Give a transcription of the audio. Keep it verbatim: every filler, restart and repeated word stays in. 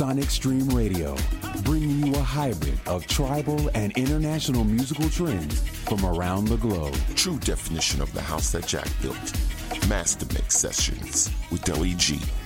Sonic Stream Radio, bringing you a hybrid of tribal and international musical trends from around the globe. True definition of the house that Jack built. Master Mix Sessions with L E G.